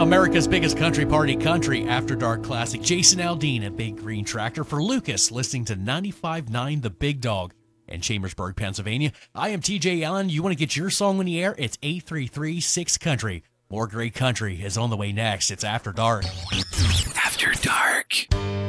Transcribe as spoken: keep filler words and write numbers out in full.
America's biggest country party, Country After Dark Classic. Jason Aldean at Big Green Tractor for Lucas, listening to ninety-five point nine The Big Dog in Chambersburg, Pennsylvania. I am T J Allen. You want to get your song on the air? It's eight three three, six country. More great country is on the way next. It's After Dark. After Dark.